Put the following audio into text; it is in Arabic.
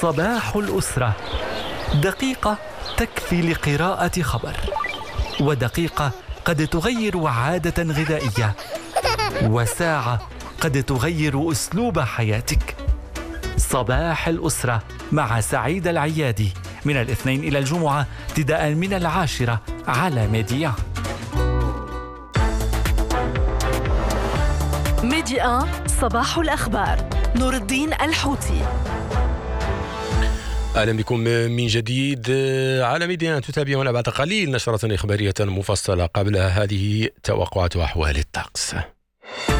صباح الأسرة، دقيقة تكفي لقراءة خبر، ودقيقة قد تغير عادة غذائية، وساعة قد تغير أسلوب حياتك. صباح الأسرة مع سعيد العيادي، من الاثنين إلى الجمعة ابتداء من 10 على ميديا. ميديا صباح الأخبار، نور الدين الحوتي. أهلا بكم من جديد على ميديا. تتابعون بعد قليل نشرة إخبارية مفصلة، قبلها هذه توقعات أحوال الطقس.